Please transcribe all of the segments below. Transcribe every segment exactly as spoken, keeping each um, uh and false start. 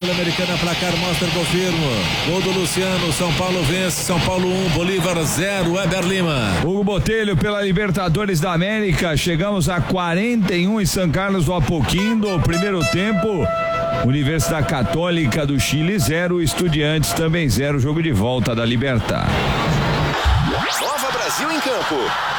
Vila Americana, placar mostra, confirmo. Gol do Luciano, São Paulo vence, São Paulo um, Bolívar zero, Weber Lima. Hugo Botelho pela Libertadores da América, chegamos a quarenta e um em São Carlos do Apoquindo, primeiro tempo. Universidade Católica do Chile zero, Estudiantes também zero, jogo de volta da Libertad. Nova Brasil em campo.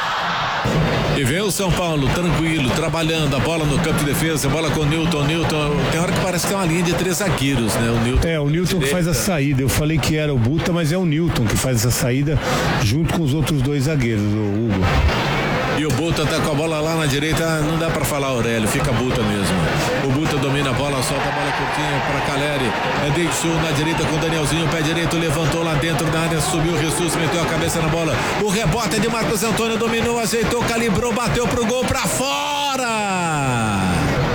E vem o São Paulo, tranquilo, trabalhando, a bola no campo de defesa, bola com o Newton, Newton, tem hora que parece que é uma linha de três zagueiros, né? O Newton. É, o Newton que faz a saída, eu falei que era o Buta, mas é o Newton que faz essa saída junto com os outros dois zagueiros, o Hugo. E o Buta tá com a bola lá na direita, não dá pra falar Aurélio, fica Buta mesmo. O Buta domina a bola, solta a bola curtinha pra Caleri, é deixou na direita com o Danielzinho, pé direito, levantou lá dentro da área, subiu o Jesus, meteu a cabeça na bola, o rebote é de Marcos Antônio, dominou, ajeitou, calibrou, bateu pro gol, pra fora!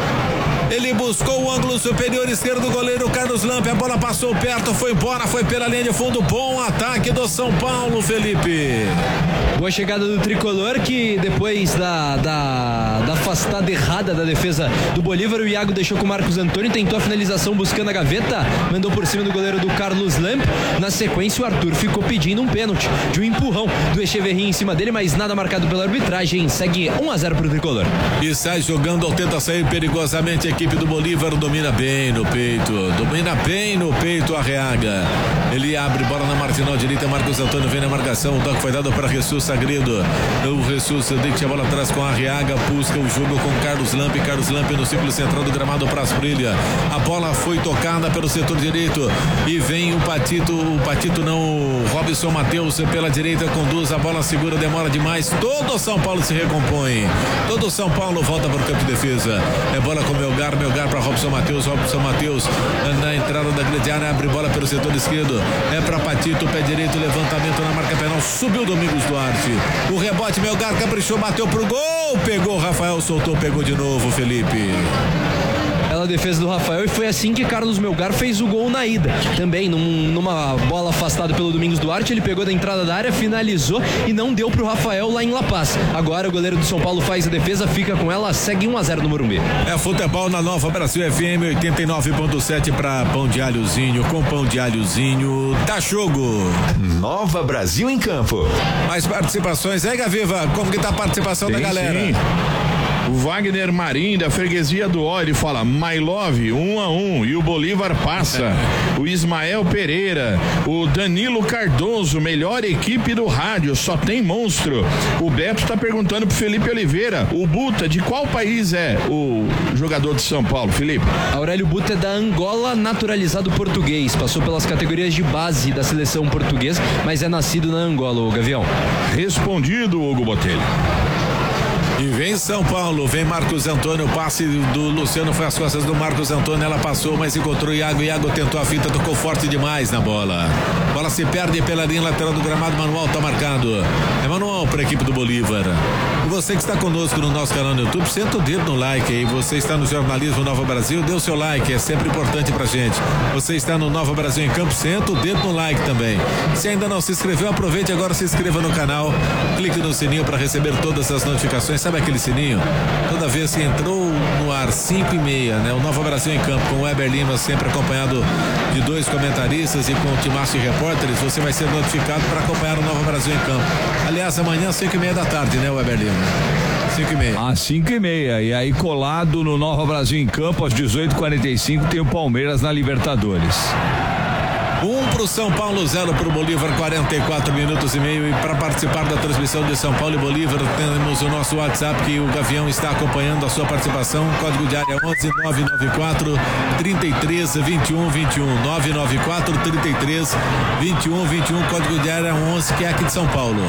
Ele buscou o ângulo superior esquerdo do goleiro Carlos Lampe, a bola passou perto, foi embora, foi pela linha de fundo, bom ataque do São Paulo, Felipe. Boa chegada do tricolor, que depois da, da, da afastada errada da defesa do Bolívar, o Iago deixou com o Marcos Antônio, tentou a finalização buscando a gaveta, mandou por cima do goleiro do Carlos Lampe. Na sequência, o Arthur ficou pedindo um pênalti, de um empurrão do Echeverri em cima dele, mas nada marcado pela arbitragem. Segue um a zero pro tricolor. E sai jogando, tenta sair perigosamente. A equipe do Bolívar domina bem no peito, domina bem no peito a Arreaga. Ele abre bola na marginal direita, Marcos Antônio vem na marcação, o toque foi dado para Jesus Sagredo. O Jesus deixa a bola atrás com a Arreaga, busca o jogo com Carlos Lampe, Carlos Lampe no círculo central do gramado para Asbrilha. A bola foi tocada pelo setor direito e vem o Patito, o Patito não, o Robson Matheus pela direita, conduz a bola, segura, demora demais. Todo o São Paulo se recompõe, todo o São Paulo volta para o campo de defesa. É bola com Melgar, Melgar para Robson Matheus, Robson Matheus na entrada da grande área, abre bola pelo setor esquerdo, é para Patito, pé direito, levantamento na marca penal, subiu Domingos Duarte, o rebote, Melgar caprichou, bateu pro gol, pegou Rafael, soltou, pegou de novo, Felipe. Bela defesa do Rafael, e foi assim que Carlos Melgar fez o gol na ida. Também num, numa bola afastada pelo Domingos Duarte, ele pegou da entrada da área, finalizou e não deu pro Rafael lá em La Paz. Agora o goleiro do São Paulo faz a defesa, fica com ela, segue um a zero no Morumbi. É futebol na Nova Brasil F M oitenta e nove ponto sete para Pão de Alhozinho, com Pão de Alhozinho, dá jogo. Nova Brasil em campo. Mais participações aí, Gaviva, como que tá a participação Tem, da galera? Sim. O Wagner Marim, da freguesia do Ó, ele fala My Love, um a um, e o Bolívar passa. O Ismael Pereira, o Danilo Cardoso, melhor equipe do rádio, só tem monstro. O Beto tá perguntando pro Felipe Oliveira, o Buta, de qual país é o jogador de São Paulo, Felipe? Aurélio Buta é da Angola, naturalizado português, passou pelas categorias de base da seleção portuguesa, mas é nascido na Angola, o Gavião. Respondido, Hugo Botelho. E vem São Paulo, vem Marcos Antônio, o passe do Luciano foi às costas do Marcos Antônio, ela passou, mas encontrou o Iago, Iago tentou a fita, tocou forte demais na bola. Bola se perde pela linha lateral do gramado, manual tá marcado. É manual para a equipe do Bolívar. E você que está conosco no nosso canal no YouTube, senta o dedo no like aí. Você está no Jornalismo Nova Brasil, dê o seu like, é sempre importante pra gente. Você está no Nova Brasil em Campo, senta o dedo no like também. Se ainda não se inscreveu, aproveite agora, se inscreva no canal, clique no sininho para receber todas as notificações. Sabe aquele sininho? Toda vez que entrou no ar cinco e meia, né? O Nova Brasil em Campo com o Weber Lima, sempre acompanhado de dois comentaristas e com o timaço de repórteres, você vai ser notificado para acompanhar o Nova Brasil em Campo. Aliás, amanhã cinco e meia da tarde, né, Weber Lima? cinco e meia. Às cinco e meia. E aí, colado no Nova Brasil em Campo, às dezoito e quarenta e cinco, tem o Palmeiras na Libertadores. Um pro São Paulo, zero pro Bolívar, quarenta e quatro minutos e meio. E para participar da transmissão de São Paulo e Bolívar, temos o nosso WhatsApp que o Gavião está acompanhando a sua participação. Código de área onze nove nove quatro, trinta e três, vinte e um, vinte e um. nove nove quatro, trinta e três, vinte e um, vinte e um. Código de área onze, que é aqui de São Paulo.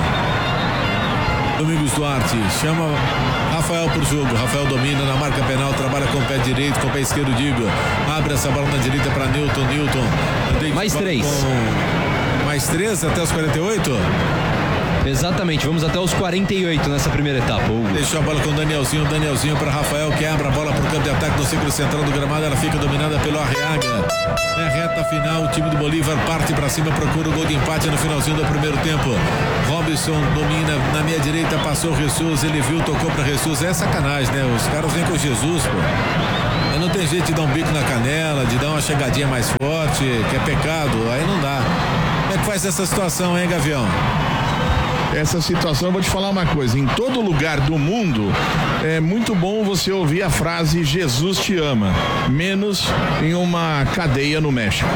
Domingos Duarte chama Rafael pro jogo. Rafael domina na marca penal, trabalha com o pé direito, com o pé esquerdo, digo. Abre essa bola na direita para Newton. Newton. Mais três. Com... Mais três até os quarenta e oito? Exatamente, vamos até os quarenta e oito nessa primeira etapa. Hugo. Deixou a bola com o Danielzinho, Danielzinho para Rafael, que abre a bola para o campo de ataque no círculo central do gramado, ela fica dominada pelo Arriaga. É reta final, o time do Bolívar parte para cima, procura o gol de empate no finalzinho do primeiro tempo. Robson domina na meia direita, passou o Jesus, ele viu, tocou para Jesus. É sacanagem, né? Os caras vêm com Jesus, pô. Mas não tem jeito de dar um bico na canela, de dar uma chegadinha mais forte, que é pecado, aí não dá. Como é que faz essa situação, hein, Gavião? Essa situação, eu vou te falar uma coisa, em todo lugar do mundo é muito bom você ouvir a frase Jesus te ama, menos em uma cadeia no México.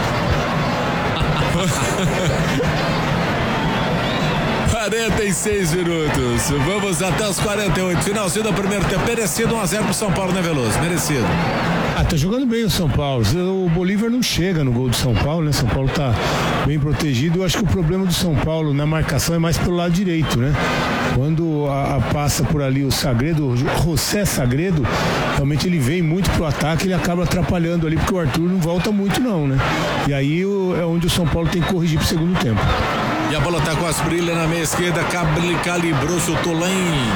quarenta e seis minutos, vamos até os quarenta e oito, finalzinho do primeiro tempo, merecido um a zero pro São Paulo, né, Veloso? Merecido. Ah, tá jogando bem o São Paulo. O Bolívar não chega no gol do São Paulo, né? São Paulo tá bem protegido. Eu acho que o problema do São Paulo na marcação é mais pelo lado direito, né? Quando a, a passa por ali o Sagredo, o José Sagredo, realmente ele vem muito pro ataque, ele acaba atrapalhando ali, porque o Arthur não volta muito não, né? E aí o, é onde o São Paulo tem que corrigir pro segundo tempo. E a bola tá com as brilhas na meia esquerda, calibrou, chutou lá em...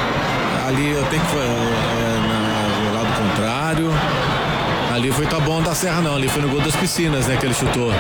Ali eu tenho que... É, na, no lado contrário. Ali foi tá bom da Serra não, ali foi no gol das Piscinas, né, que ele chutou.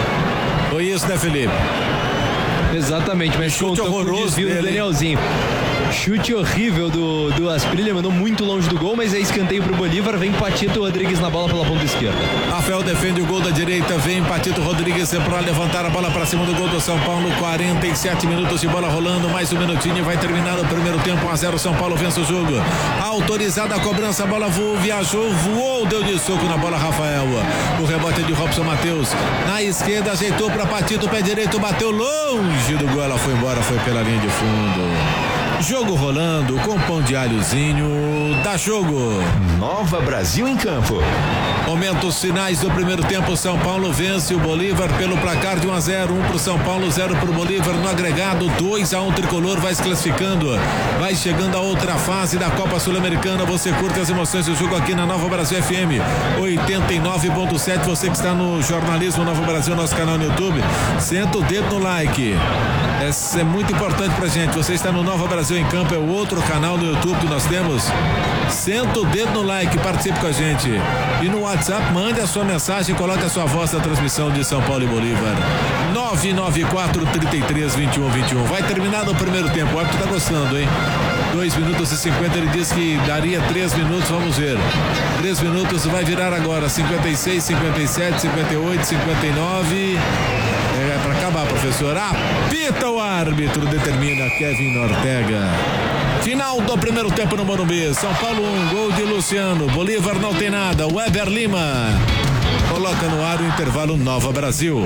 Foi isso, né, Felipe? Exatamente, mas chute horroroso desvio do Danielzinho. Chute horrível do, do Asprilha, mandou muito longe do gol, mas é escanteio pro Bolívar, vem Patito Rodrigues na bola pela ponta esquerda. Rafael defende o gol da direita, vem Patito Rodrigues para levantar a bola para cima do gol do São Paulo, quarenta e sete minutos de bola rolando, mais um minutinho e vai terminar o primeiro tempo, um a zero, São Paulo vence o jogo. Autorizada a cobrança, a bola voou, viajou, voou, deu de soco na bola Rafael. O rebote é de Robson Matheus, na esquerda ajeitou para Patito, pé direito, bateu longe do gol, ela foi embora, foi pela linha de fundo. Jogo rolando com pão de alhozinho, dá jogo. Nova Brasil em campo. Momentos finais do primeiro tempo, São Paulo vence o Bolívar pelo placar de um a zero, um pro São Paulo, zero pro Bolívar, no agregado dois a um, Tricolor vai se classificando, vai chegando a outra fase da Copa Sul-Americana. Você curte as emoções do jogo aqui na Nova Brasil F M oitenta e nove ponto sete, você que está no Jornalismo Nova Brasil, nosso canal no YouTube, senta o dedo no like, essa é muito importante pra gente. Você está no Nova Brasil em Campo, é o outro canal no YouTube que nós temos, senta o dedo no like, participe com a gente, e no WhatsApp mande a sua mensagem, coloque a sua voz na transmissão de São Paulo e Bolívar, nove nove quatro, trinta e três, vinte e um, vinte e um. Vai terminar no primeiro tempo, o árbitro tá gostando, hein? dois minutos e cinquenta, ele disse que daria três minutos, vamos ver, três minutos, vai virar agora, cinquenta e seis, cinquenta e sete, cinquenta e oito, cinquenta e nove, é para acabar, professor, apita o árbitro, determina Kevin Ortega. Final do primeiro tempo no Morumbi, São Paulo um, gol de Luciano, Bolívar não tem nada, Weber Lima coloca no ar o intervalo Nova Brasil.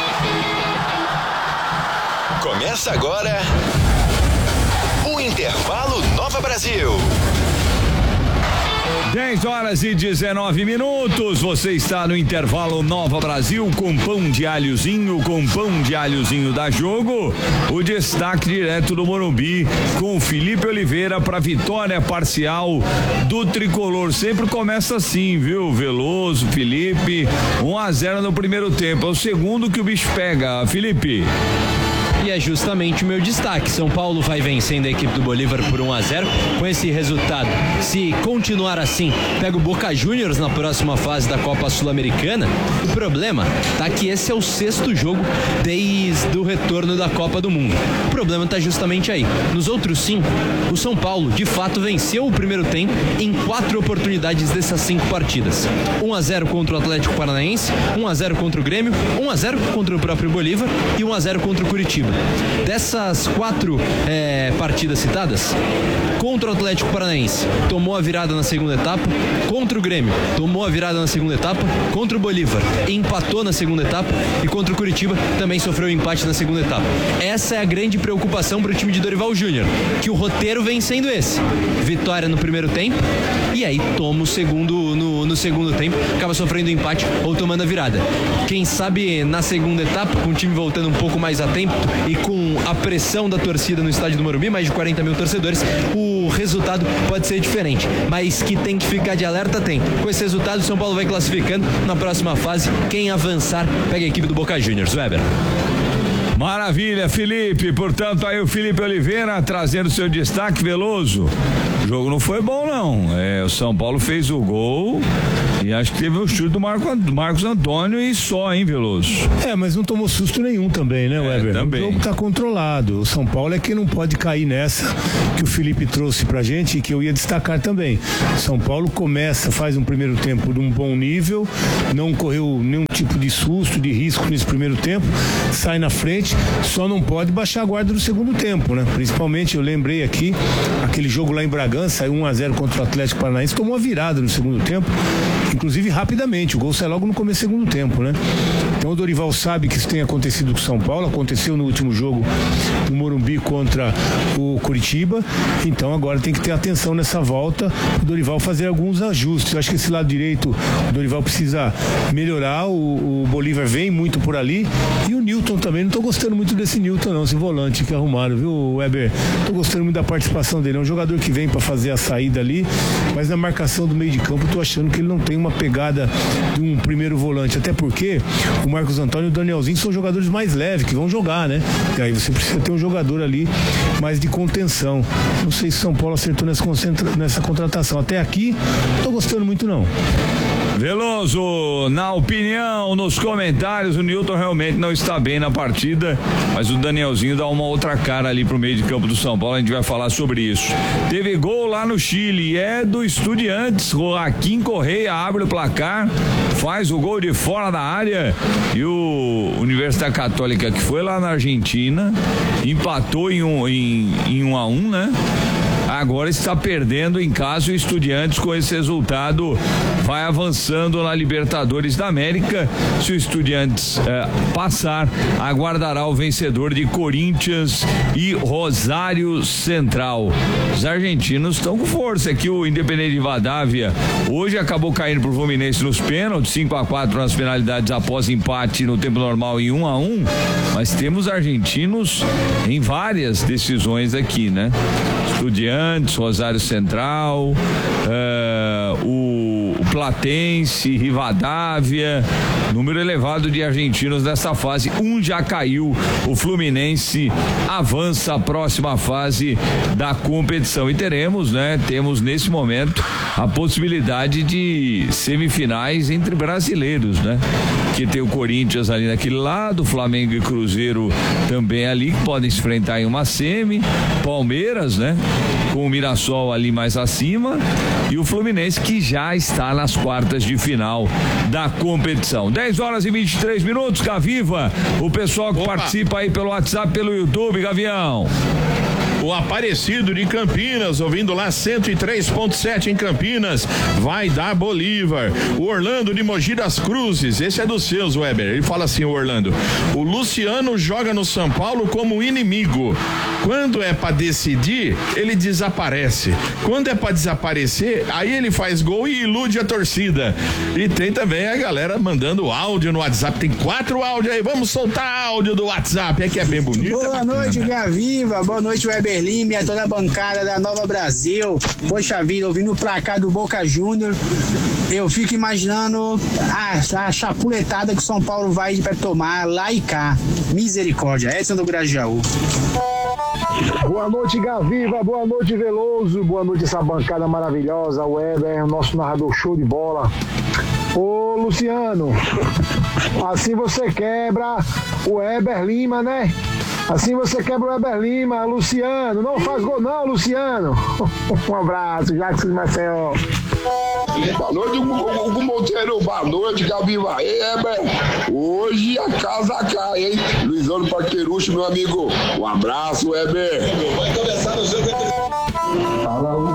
Começa agora o intervalo Nova Brasil. dez horas e dezenove minutos, você está no intervalo Nova Brasil com pão de alhozinho, com pão de alhozinho da jogo. O destaque direto do Morumbi com Felipe Oliveira para vitória parcial do Tricolor. Sempre começa assim, viu? Veloso, Felipe, um a zero no primeiro tempo. É o segundo que o bicho pega, Felipe. E é justamente o meu destaque. São Paulo vai vencendo a equipe do Bolívar por um a zero. Com esse resultado, se continuar assim, pega o Boca Juniors na próxima fase da Copa Sul-Americana. O problema tá que esse é o sexto jogo desde o retorno da Copa do Mundo. O problema tá justamente aí. Nos outros cinco, o São Paulo de fato venceu o primeiro tempo em quatro oportunidades dessas cinco partidas. um a zero contra o Atlético Paranaense, um a zero contra o Grêmio, um a zero contra o próprio Bolívar e um a zero contra o Curitiba. Dessas quatro é, partidas citadas, contra o Atlético Paranaense, tomou a virada na segunda etapa, contra o Grêmio, tomou a virada na segunda etapa, contra o Bolívar, empatou na segunda etapa e contra o Curitiba também sofreu um empate na segunda etapa. Essa é a grande preocupação para o time de Dorival Júnior, que o roteiro vem sendo esse: vitória no primeiro tempo e aí toma o segundo no, no segundo tempo, acaba sofrendo empate ou tomando a virada. Quem sabe na segunda etapa, com o time voltando um pouco mais a tempo e com a pressão da torcida no estádio do Morumbi, mais de quarenta mil torcedores, o resultado pode ser diferente, mas que tem que ficar de alerta, tem. Com esse resultado, o São Paulo vai classificando na próxima fase. Quem avançar pega a equipe do Boca Juniors. Weber. Maravilha, Felipe. Portanto, aí o Felipe Oliveira trazendo seu destaque. Veloso, o jogo não foi bom, não. É, o São Paulo fez o gol e acho que teve o chute do Marco, Marcos Antônio e só, hein, Veloso? É, mas não tomou susto nenhum também, né, Weber? É, também. O jogo tá controlado. O São Paulo é que não pode cair nessa que o Felipe trouxe pra gente e que eu ia destacar também. São Paulo começa, faz um primeiro tempo de um bom nível, não correu nenhum tipo de susto, de risco nesse primeiro tempo, sai na frente, só não pode baixar a guarda no segundo tempo, né? Principalmente, eu lembrei aqui, aquele jogo lá em Bragança, saiu um a zero contra o Atlético Paranaense, tomou a virada no segundo tempo, inclusive rapidamente, o gol sai logo no começo do segundo tempo, né? Então o Dorival sabe que isso tem acontecido com o São Paulo, aconteceu no último jogo no Morumbi contra o Curitiba, então agora tem que ter atenção nessa volta, o Dorival fazer alguns ajustes. Eu acho que esse lado direito o Dorival precisa melhorar, o, o Bolívar vem muito por ali e o Newton também, não tô gostando muito desse Newton não, esse volante que arrumaram, viu, Weber? Tô gostando muito da participação dele, é um jogador que vem para fazer a saída ali, mas na marcação do meio de campo tô achando que ele não tem uma pegada de um primeiro volante, até porque o Marcos Antônio e o Danielzinho são jogadores mais leves, que vão jogar, né? E aí você precisa ter um jogador ali mais de contenção. Não sei se São Paulo acertou nessa, concentra... nessa contratação. Até aqui, não tô gostando muito não. Veloso, na opinião, nos comentários, o Newton realmente não está bem na partida, mas o Danielzinho dá uma outra cara ali pro meio de campo do São Paulo, a gente vai falar sobre isso. Teve gol lá no Chile, é do Estudiantes, Joaquim Correia abre o placar, faz o gol de fora da área e o Universidade Católica, que foi lá na Argentina, empatou em um, em, em um a um, né? Agora está perdendo em casa. O Estudiantes, com esse resultado, vai avançando na Libertadores da América. Se o Estudiantes eh, passar, aguardará o vencedor de Corinthians e Rosário Central. Os argentinos estão com força aqui. O Independente de Vadávia hoje acabou caindo pro Fluminense nos pênaltis, cinco a quatro nas penalidades após empate no tempo normal em um a um, mas temos argentinos em várias decisões aqui, né? Estudiantes, Rosário Central, uh, o, o Platense, Rivadavia, número elevado de argentinos nessa fase. Um já caiu, o Fluminense avança à próxima fase da competição e teremos, né? Temos nesse momento a possibilidade de semifinais entre brasileiros, né? Que tem o Corinthians ali naquele lado, Flamengo e Cruzeiro também ali, que podem se enfrentar em uma semi, Palmeiras, né? Com o Mirassol ali mais acima e o Fluminense que já está nas quartas de final da competição. dez horas e vinte e três minutos, Gaviva, o pessoal que Opa. participa aí pelo WhatsApp, pelo YouTube, Gavião. O Aparecido de Campinas, ouvindo lá cento e três ponto sete em Campinas, vai dar Bolívar. O Orlando de Mogi das Cruzes, esse é dos seus, Weber. Ele fala assim, o Orlando: o Luciano joga no São Paulo como inimigo. Quando é pra decidir, ele desaparece. Quando é pra desaparecer, aí ele faz gol e ilude a torcida. E tem também a galera mandando áudio no WhatsApp. Tem quatro áudios aí, vamos soltar áudio do WhatsApp. É que é bem bonito. Boa noite, Gaviva. Boa noite, Weber Lima, e a toda a bancada da Nova Brasil. Poxa vida, ouvindo o placar do Boca Júnior, eu fico imaginando a, a chapuletada que o São Paulo vai para tomar lá e cá. Misericórdia. Edson do Grajaú. Boa noite, Gaviva. Boa noite, Veloso. Boa noite, essa bancada maravilhosa. O Weber, o nosso narrador show de bola. Ô, Luciano, assim você quebra o Weber Lima, né? Assim você quebra o Weber Lima, Luciano. Não faz gol não, Luciano. Um abraço, Jackson Marcel. Boa noite, Hugo Monteiro. Boa noite, Gaviva. Weber. Hoje a casa cai, hein? Luizano Parquerucho, meu amigo. Um abraço, Weber. Vai começar no jogo. Fala,